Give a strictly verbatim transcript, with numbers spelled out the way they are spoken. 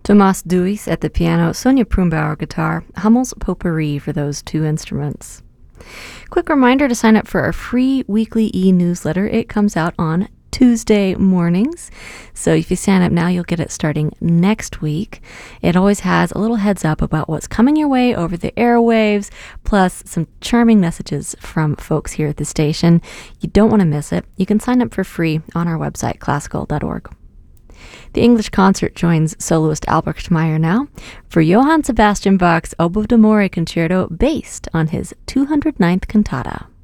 Tomas Duis at the piano, Sonia Prumbauer guitar, Hummel's Potpourri for those two instruments. Quick reminder to sign up for our free weekly e-newsletter. It comes out on Tuesday mornings. So if you sign up now, you'll get it starting next week. It always has a little heads up about what's coming your way over the airwaves, plus some charming messages from folks here at the station. You don't want to miss it. You can sign up for free on our website, classical dot org. The English Concert joins soloist Albrecht Meyer now for Johann Sebastian Bach's Oboe d'Amore Concerto based on his two hundred ninth cantata.